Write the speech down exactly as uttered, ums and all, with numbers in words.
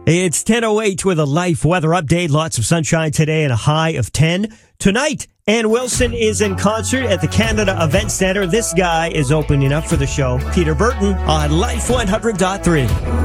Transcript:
It's ten oh eight with a Life weather update. Lots of sunshine today and a high of ten. Tonight, Ann Wilson is in concert at the Canada Event Center. This guy is opening up for the show. Peter Burton on Life one hundred point three.